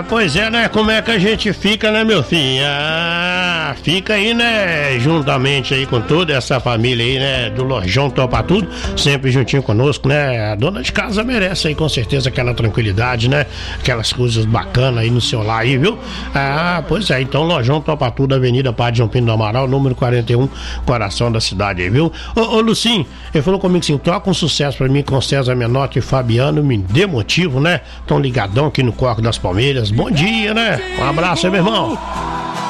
Pois é, né? Como é que a gente fica, né, meu filho? Fica aí, né, juntamente aí com toda essa família aí, né, do Lojão Topa Tudo, sempre juntinho conosco, né? A dona de casa merece aí, com certeza, aquela tranquilidade, né? Aquelas coisas bacanas aí no seu lar aí, viu? Pois é, então, Lojão Topa Tudo, Avenida Padre João Pinto do Amaral, número 41, coração da cidade aí, viu? Ô, Lucim, ele falou comigo assim, toca um sucesso pra mim com César Menotti e Fabiano, me dê motivo, né? Tão ligadão aqui no Corco das Palmeiras. Bom dia, né? Um abraço aí, meu irmão.